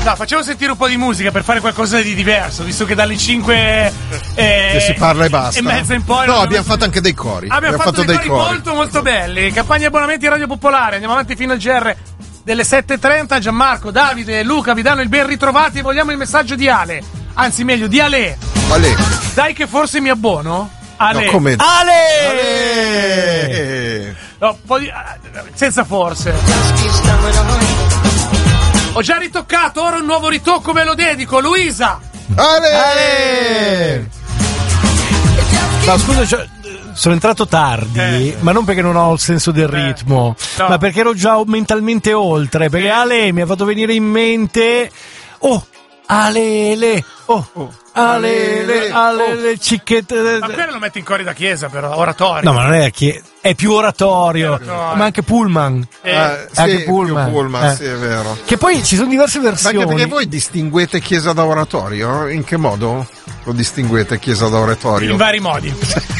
No, facciamo sentire un po' di musica per fare qualcosa di diverso, visto che dalle 5 che si parla e basta. e mezza in poi. No, abbiamo fatto anche dei cori. Abbiamo fatto dei cori molto molto belli. Campagna abbonamenti Radio Popolare. Andiamo avanti fino al GR delle 7:30. Gianmarco, Davide e Luca vi danno il ben ritrovati e vogliamo il messaggio di Ale. Anzi, meglio, di Ale. Ale. Dai che forse mi abbono. Ale. No, come? Ale! No, un po' di... senza forse. Ho già ritoccato, ora un nuovo ritocco ve lo dedico. Luisa. Ale! No, scusa, sono entrato tardi, ma non perché non ho il senso del ritmo, no. ma perché ero già mentalmente oltre, perché Ale mi ha fatto venire in mente Alele, Alele, cicchette. Ma quello lo metti in cori da chiesa, però, oratorio. No, ma non è è più oratorio, ma anche Pullman. Sì, anche Pullman. Sì, è vero. Che poi ci sono diverse versioni. Anche perché voi distinguete chiesa da oratorio? In che modo lo distinguete chiesa da oratorio? In vari modi.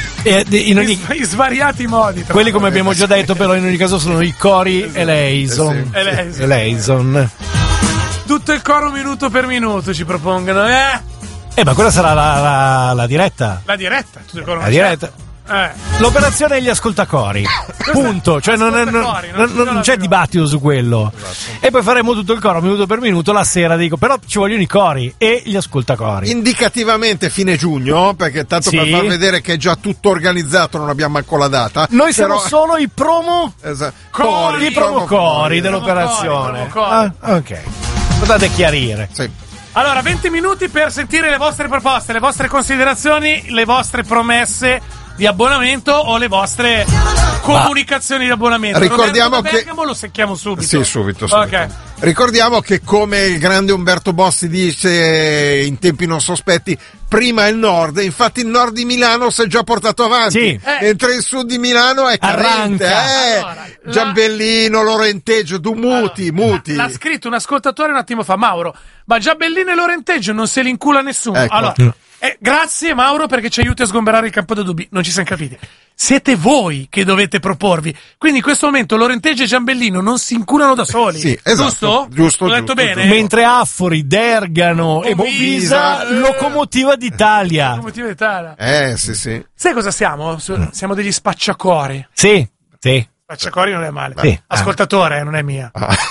In svariati modi. Quelli, come abbiamo già detto, però in ogni caso sono i cori Eleison. Eleison. Tutto il coro minuto per minuto ci propongono, ma quella sarà la diretta. La diretta, tutto il coro. La diretta. L'operazione degli ascoltacori. Punto. Cioè non c'è dibattito su quello. Esatto. E poi faremo tutto il coro minuto per minuto la sera, dico, però ci vogliono i cori e gli ascoltacori. Indicativamente fine giugno, perché tanto per far vedere che è già tutto organizzato, non abbiamo ancora la data. Noi siamo solo i promo cori, i promo cori dell'operazione. Ok. Potete chiarire. Sì. Allora, 20 minuti per sentire le vostre proposte, le vostre considerazioni, le vostre promesse di abbonamento o le vostre comunicazioni di abbonamento. Ricordiamo che Bergamo lo secchiamo subito. Sì, subito. Ok. Ricordiamo che, come il grande Umberto Bossi dice in tempi non sospetti, prima il nord, infatti il nord di Milano si è già portato avanti, mentre il sud di Milano è carente. Allora, Giambellino, Lorenteggio, tu muti. L'ha scritto un ascoltatore un attimo fa, Mauro, ma Giambellino e Lorenteggio non se li incula nessuno. Ecco. Allora, grazie Mauro perché ci aiuti a sgomberare il campo da dubbi, non ci siamo capiti. Siete voi che dovete proporvi. Quindi in questo momento Lorenteggio e Giambellino non si inculano da soli. Sì, esatto. Giusto? L'ho detto bene? Mentre Affori, Dergano e Bovisa, Locomotiva d'Italia. Locomotiva d'Italia. Sì. Sai cosa siamo? Siamo degli spacciacori. Sì. Spacciacori non è male. Sì. Ascoltatore, non è mia.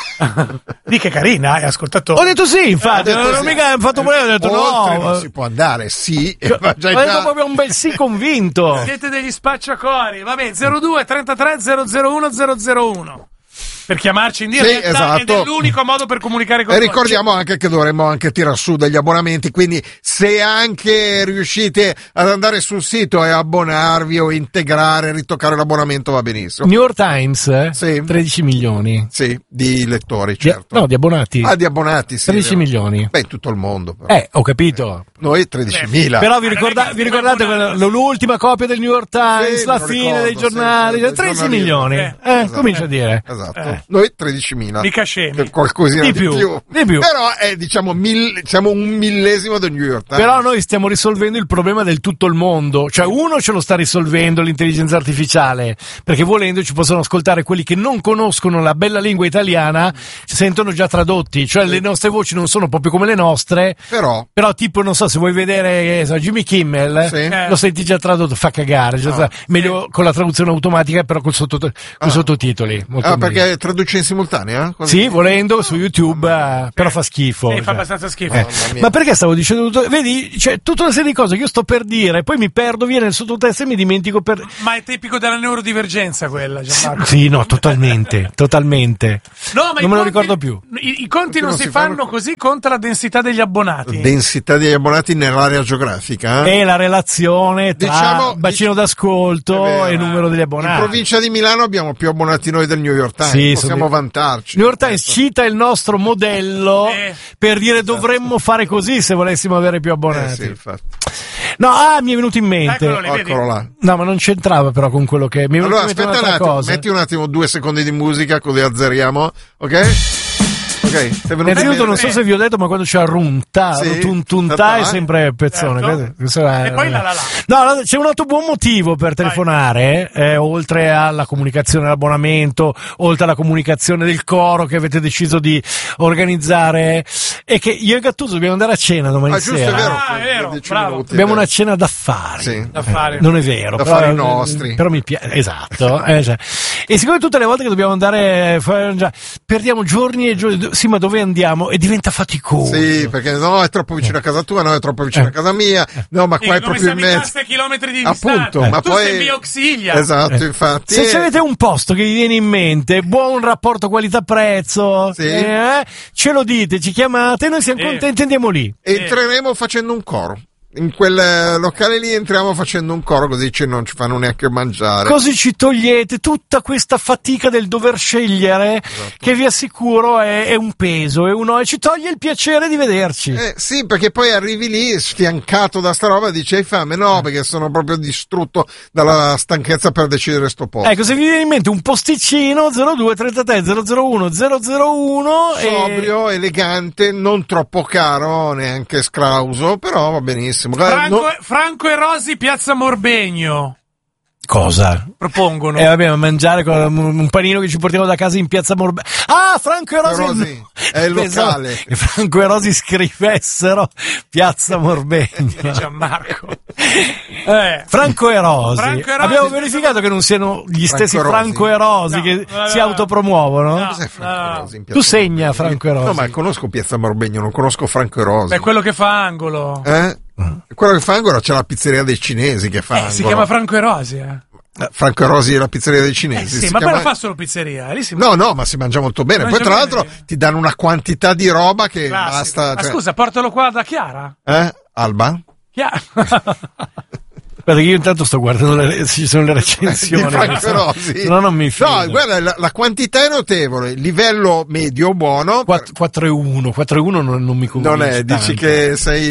Di che carina, è ascoltatore. Ho detto sì, infatti, non mica ho fatto problema, ho detto oltre no. Non si può andare, sì. Ho detto proprio un bel sì convinto. Siete degli spacciacori. Vabbè, 02 33 001 001. Per chiamarci in diretta, sì, esatto. ed è l'unico modo per comunicare con E noi. ricordiamo anche che dovremmo anche tirar su degli abbonamenti, quindi se anche riuscite ad andare sul sito e abbonarvi o integrare, ritoccare l'abbonamento, va benissimo. New York Times, sì. 13 milioni. Sì, di lettori, certo. No, di abbonati. Di abbonati, sì. 13 milioni. Beh, in tutto il mondo. Però. Ho capito. Noi 13.000. Però vi ricordate l'ultima copia del New York Times, la fine dei giornali, 13 milioni. Esatto. Comincia a dire. Esatto. Noi 13.000. Mica scemi. Qualcosina di più. Di più. Però è, diciamo, siamo un millesimo del New York Times. Però noi stiamo risolvendo il problema del tutto il mondo. Cioè, uno ce lo sta risolvendo l'intelligenza artificiale, perché volendo ci possono ascoltare quelli che non conoscono la bella lingua italiana, sentono già tradotti. Cioè, le nostre voci non sono proprio come le nostre. Però tipo, non so, se vuoi vedere Jimmy Kimmel, lo senti già tradotto, fa cagare. Meglio con la traduzione automatica, però con sottotitoli. Perché traduce in simultanea? Sì, volendo su YouTube, però fa schifo. Fa abbastanza schifo. Ma perché stavo dicendo tutto? Vedi, c'è tutta una serie di cose che io sto per dire, poi mi perdo, viene il sottotesto e mi dimentico Ma è tipico della neurodivergenza quella, Gianmarco. Sì, no, totalmente. No, ma non me lo ricordo più. I conti non si fanno così, conta la densità degli abbonati. Densità degli abbonati nell'area geografica? E la relazione tra bacino d'ascolto e numero degli abbonati. In provincia di Milano abbiamo più abbonati noi del New York Times. Sì, possiamo vantarci. New York Times cita il nostro modello per dire dovremmo fare così se volessimo avere più abbonati. Sì, infatti. No, mi è venuto in mente. Eccolo là. No, ma non c'entrava però con quello che mi è venuto in mente. Allora, aspetta un attimo, metti un attimo 2 secondi di musica così azzeriamo, ok? Innanzitutto non so se vi ho detto, ma quando c'è runta è sempre pezzone. E poi la. No, c'è un altro buon motivo per telefonare, oltre alla comunicazione dell'abbonamento, oltre alla comunicazione del coro che avete deciso di organizzare. è che io e Gattuso dobbiamo andare a cena domani giusto, sera. è vero, bravo. Abbiamo una cena d'affari. Sì. Non è vero. D'affari nostri. Però mi piace, esatto. Cioè. E siccome tutte le volte che dobbiamo andare, perdiamo giorni e giorni, sì, ma dove andiamo? E diventa faticoso. Sì, perché no, è troppo vicino a casa tua, no, è troppo vicino a casa mia, no, ma qua è proprio in mezzo. 6 chilometri di appunto, distanza. ma tu poi sei via Auxilia. Esatto, infatti. Se avete un posto che vi viene in mente, buon rapporto qualità-prezzo, ce lo dite, ci chiamate, noi siamo contenti, andiamo lì. Entreremo facendo un coro. In quel locale lì entriamo facendo un coro, così non ci fanno neanche mangiare. Così ci togliete tutta questa fatica del dover scegliere, che vi assicuro è un peso, e ci toglie il piacere di vederci. Sì, perché poi arrivi lì sfiancato da sta roba e dici hai fame? No, perché sono proprio distrutto dalla stanchezza per decidere sto posto. Ecco, se vi viene in mente un posticino 02 33 001 001 sobrio, elegante, non troppo caro, neanche scrauso, però va benissimo. Franco e Rosi, Piazza Morbegno. Cosa? Propongono. Vabbè, a mangiare con un panino che ci portiamo da casa in Piazza Morbegno. Ah, Franco e Rosi è il locale. E Franco e Rosi scrivessero Piazza Morbegno. Gianmarco. Franco e Rosi. Abbiamo verificato che non siano gli stessi Franco e Rosi che si autopromuovono. Cos'è Franco e Rosi? Tu segna Franco e Rosi. No, ma conosco Piazza Morbegno, non conosco Franco e Rosi. È quello che fa angolo. Quello che fa angolo c'è la pizzeria dei cinesi che fa angolo. Si chiama Franco e Rosi, Franco e Rosi è la pizzeria dei cinesi. Sì, ma poi non fa solo pizzeria. No, ma si mangia molto bene. Poi, tra l'altro, ti danno una quantità di roba che basta. Ma scusa, portalo qua da Chiara? Alba? Chiara. Guarda che io intanto sto guardando ci sono le recensioni di Franco Rosi. Se no non mi fido. No, guarda, la quantità è notevole, livello medio buono. 4,1 non mi convince. Non è, tanto. dici che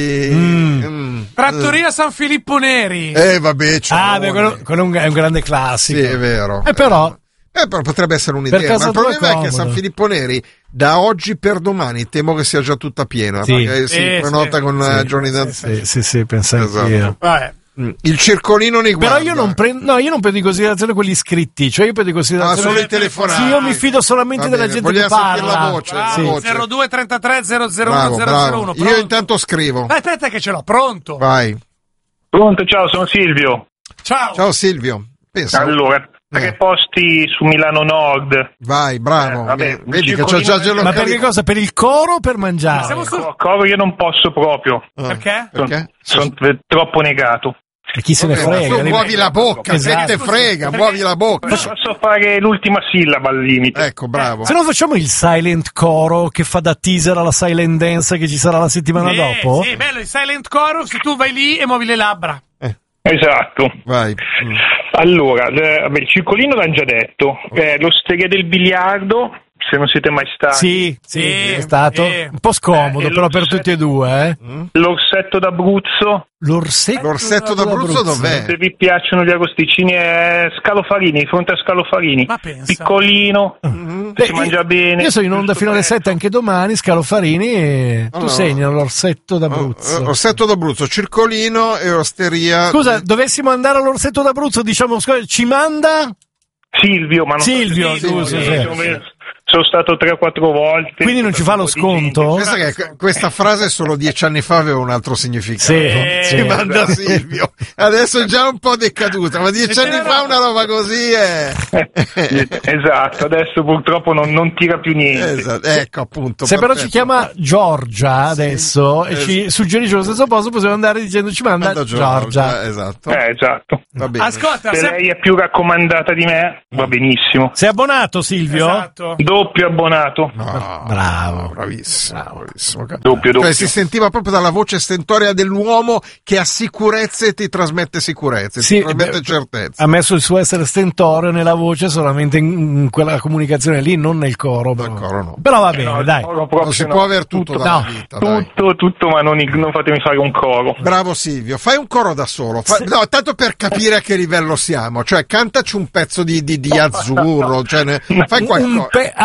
sei Trattoria San Filippo Neri. Vabbè, quello è un grande classico. Sì, è vero. Però potrebbe essere un'idea, ma il problema è che San Filippo Neri da oggi per domani temo che sia già tutta piena, perché si prenota con giorni d'anticipo. Sì, penso anch'io. Il circolino nei guarda. Però io non prendo in considerazione quelli iscritti, cioè io prendo in considerazione solo i telefonati. Sì, io mi fido solamente della gente che parla. La voce. 02 33 001 001. Io intanto scrivo. Aspetta che ce l'ho, pronto. Vai. Pronto, ciao, sono Silvio. Ciao Silvio. Pensa. Allora, 3 posti su Milano Nord. Vai, bravo. Vedi che c'ho già Ma per che cosa? Per il coro o per mangiare? Il coro io non posso proprio. Perché? Sono troppo negato. E chi se ne frega? Muovi la bocca, esatto. Se te frega, muovi la bocca. Posso fare l'ultima sillaba al limite. Ecco, bravo. Se no facciamo il silent coro che fa da teaser alla silent dance che ci sarà la settimana dopo? Sì, bello, il silent coro, se tu vai lì e muovi le labbra. Esatto. Vai. Allora, il circolino l'hanno già detto. L'osteria del biliardo, se non siete mai stati. Sì, è stato un po' scomodo, però per tutti e due. L'orsetto d'Abruzzo. L'orsetto d'Abruzzo dov'è? Se vi piacciono gli arrosticini è Scalofarini, di fronte a Scalofarini. Ma pensa. Piccolino, si mangia bene. Io sono in onda fino alle 7 anche domani, Scalofarini, e tu segna l'orsetto d'Abruzzo. Orsetto d'Abruzzo, circolino e osteria. Scusa, dovessimo andare all'orsetto d'Abruzzo, diciamo, ci manda? Silvio, ma non Silvio. Sono stato 3 o 4 volte. Quindi non ci fa lo sconto? Pensa che questa frase solo 10 anni fa aveva un altro significato. Sì. Manda Silvio. Adesso è già un po' decaduta, ma 10 anni fa una roba così è. Esatto, adesso purtroppo non tira più niente. Esatto. Ecco, appunto. Se però ci chiama Giorgia adesso e ci suggerisce lo stesso posto, possiamo andare dicendo ci manda Giorgia. Esatto. Esatto. Va bene. Ascolta, se lei è più raccomandata di me, va benissimo. Sei abbonato, Silvio? Esatto. Doppio abbonato. Bravo. Bravissimo. Doppio. Cioè, si sentiva proprio dalla voce stentorea dell'uomo che ha sicurezze e ti trasmette sicurezze, ti trasmette certezze. Ha messo il suo essere stentoreo nella voce solamente in quella comunicazione lì, non nel coro. Nel coro no. Però va bene, dai. Non si può avere tutto dalla vita. Tutto, ma non fatemi fare un coro. Bravo Silvio, fai un coro da solo. No, tanto per capire a che livello siamo. Cioè, cantaci un pezzo di azzurro. Cioè, fai qualcosa.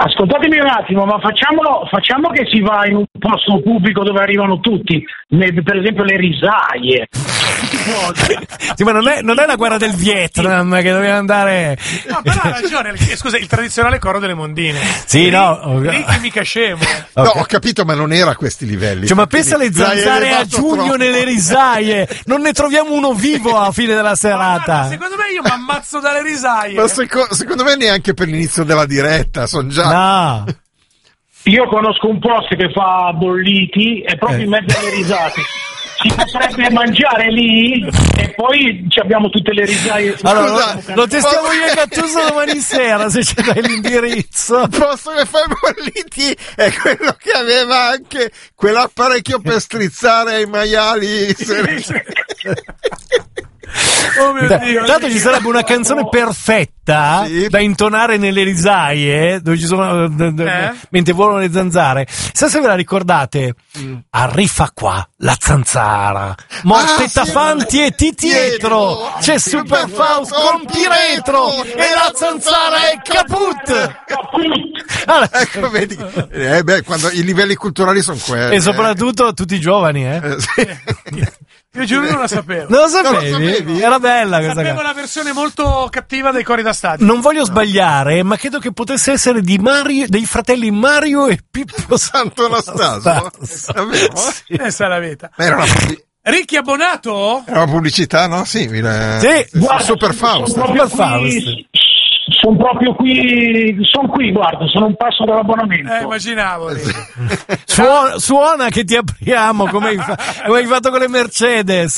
Ascoltatemi un attimo, ma facciamo che si va in un posto pubblico dove arrivano tutti, per esempio le risaie. Sì, ma non è la guerra del Vietnam che doveva andare. No, però ha ragione. Scusa, il tradizionale coro delle mondine. Sì, no. Ricchi mica scemo. No, ho capito, ma non era a questi livelli. Cioè, ma pensa alle zanzare a giugno nelle risaie. Non ne troviamo uno vivo a fine della serata. Ma secondo me io mi ammazzo dalle risaie. Ma secondo me neanche per l'inizio della diretta, sono già. No. Io conosco un posto che fa bolliti e proprio in mezzo alle risate. Si potrebbe mangiare lì e poi abbiamo tutte le risaie. Allora, lo testiamo io e Gattuso domani sera, se ci dai l'indirizzo. Il posto che fa i bolliti è quello che aveva anche quell'apparecchio per strizzare ai maiali. Oh mio Dio, tanto ci sarebbe una canzone perfetta da intonare nelle risaie dove ci sono mentre volano le zanzare. Se ve la ricordate, arriva qua la zanzara, Mortetta Fanti e Titietro, c'è Super Faust con Piretro e la zanzara è caput. Allora, ecco, vedi, quando i livelli culturali sono quelli. E soprattutto tutti i giovani, sì. Io giuro che non la sapevo. Non lo sapevi? Era bella questa cosa. Sapevo la versione molto cattiva dei cori da stadio. Non voglio sbagliare, ma credo che potesse essere di Mario, dei fratelli Mario e Pippo Sant'Anastaso. Davvero? Sì. Essa è la vita. Ricchi abbonato? Era una pubblicità, no? Sì. Guarda, Super Faust. Sono proprio qui, guarda, sono un passo dall'abbonamento. Immaginavo. Suona che ti apriamo, come hai fatto con le Mercedes.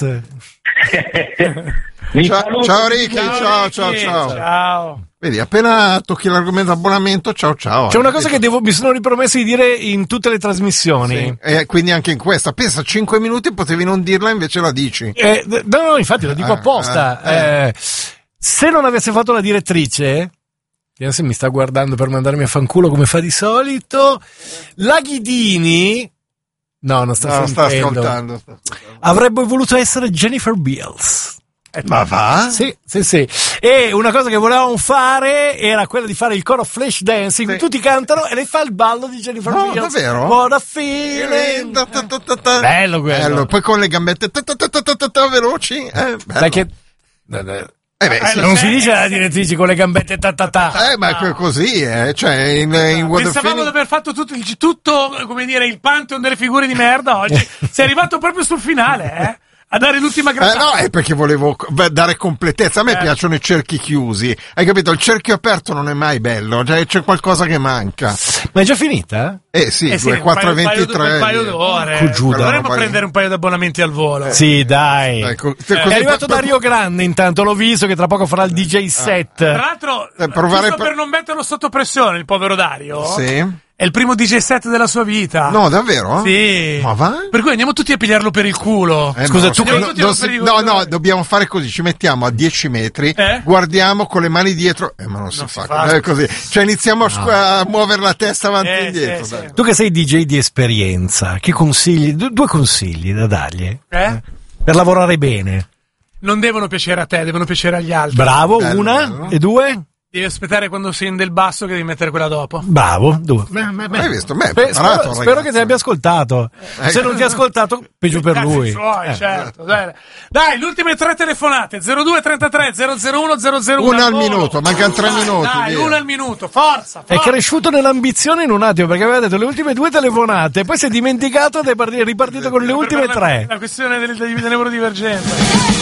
Ciao Ricky, ciao. Vedi, appena tocchi l'argomento abbonamento, ciao. C'è una cosa che mi sono ripromesso di dire in tutte le trasmissioni. Sì, e quindi anche in questa. Pensa, 5 minuti potevi non dirla, invece la dici. No, infatti lo dico apposta. Se non avesse fatto la direttrice, se mi sta guardando per mandarmi a fanculo come fa di solito, la Ghidini, non sta ascoltando. Avrebbe voluto essere Jennifer Beals. Ma va? Sì. E una cosa che volevamo fare era quella di fare il coro Flash Dancing, sì. Tutti cantano e lei fa il ballo di Jennifer Beals. No, davvero? What a feeling. Bello quello. Poi con le gambette veloci. Non si dice la direttrice con le gambette ma è così, cioè in pensavamo di aver fatto tutto, come dire, il pantheon delle figure di merda oggi. Sei arrivato proprio sul finale, a dare l'ultima grattata. No, è perché volevo dare completezza. A me piacciono i cerchi chiusi. Hai capito? Il cerchio aperto non è mai bello, cioè c'è qualcosa che manca. Ma è già finita? Sì, 4:23. Un paio d'ore. Dovremmo prendere un paio di abbonamenti al volo. Sì, dai. È arrivato Dario Grande, intanto l'ho visto che tra poco farà il DJ set. Tra l'altro, per non metterlo sotto pressione, il povero Dario. Sì. È il primo DJ set della sua vita. No, davvero? Sì. Ma va? Per cui andiamo tutti a pigliarlo per il culo. Scusa, no, dobbiamo fare così, ci mettiamo a 10 metri, guardiamo con le mani dietro, ma non si fa. È così. Cioè iniziamo a muovere la testa avanti e indietro. Sì. Tu che sei DJ di esperienza, che consigli? Due consigli da dargli? Per lavorare bene. Non devono piacere a te, devono piacere agli altri. Bravo, una e due? Devi aspettare quando scendi il basso che devi mettere quella dopo. Bravo, due. Hai visto? Spero che ti abbia ascoltato. Se non ti ha ascoltato, peggio per lui. Certo. Dai, le ultime 3 telefonate. 0233 001 001. Una al minuto, mancano 3 minuti. Dai, una al minuto, forza. È cresciuto nell'ambizione in un attimo, perché aveva detto le ultime 2 telefonate, poi si è dimenticato ed è ripartito con le ultime 3. La questione delle neurodivergenze.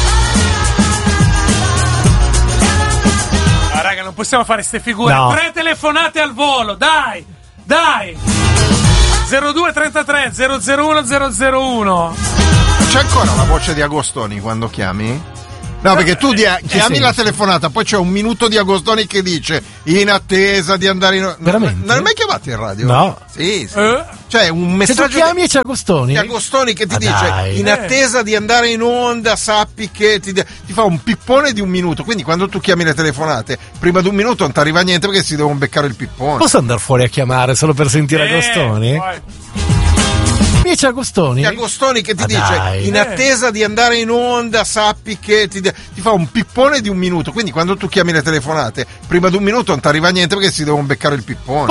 Raga, non possiamo fare ste figure. No. 3 telefonate al volo, dai. 0233 001 001. C'è ancora la voce di Agostoni quando chiami? No, perché tu chiami la telefonata, poi c'è un minuto di Agostoni che dice in attesa di andare in... Veramente? Non hai mai chiamato in radio? No. Sì. Cioè un messaggio... Se tu chiami c'è Agostoni? Di Agostoni che ti dice in attesa di andare in onda, sappi che ti fa un pippone di 1 minuto. Quindi quando tu chiami le telefonate, prima di 1 minuto non ti arriva niente perché si devono beccare il pippone. Posso andare fuori a chiamare solo per sentire Agostoni? C'è Agostoni? C'è Agostoni che ti dice in attesa di andare in onda, sappi che ti fa un pippone di 1 minuto. Quindi quando tu chiami le telefonate, prima di 1 minuto non ti arriva niente perché si devono beccare il pippone.